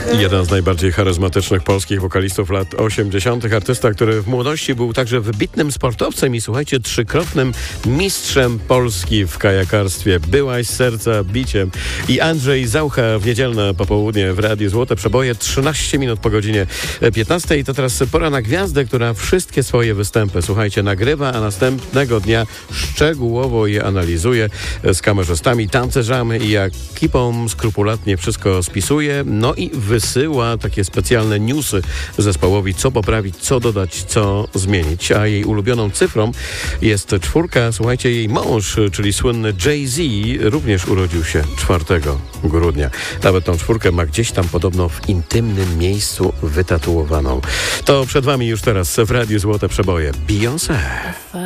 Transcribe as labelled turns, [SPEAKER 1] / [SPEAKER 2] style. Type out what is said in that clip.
[SPEAKER 1] Jeden z najbardziej charyzmatycznych polskich wokalistów lat 80. Artysta, który w młodości był także wybitnym sportowcem i słuchajcie, trzykrotnym mistrzem Polski w kajakarstwie. Byłaś serca biciem. I Andrzej Zaucha w niedzielne popołudnie w Radiu Złote Przeboje, 13 minut po godzinie 15. I to teraz pora na gwiazdę, która wszystkie swoje występy, słuchajcie, nagrywa, a następnego dnia szczegółowo je analizuje z kamerzystami, tancerzami i ekipą skrupulatnie wszystko spisuje, no i wysyła takie specjalne newsy zespołowi, co poprawić, co dodać, co zmienić. A jej ulubioną cyfrą jest 4. Słuchajcie, jej mąż, czyli słynny Jay-Z, również urodził się 4 grudnia. Nawet tą 4 ma gdzieś tam podobno w intymnym miejscu wytatuowaną. To przed wami już teraz w Radiu Złote Przeboje Beyoncé.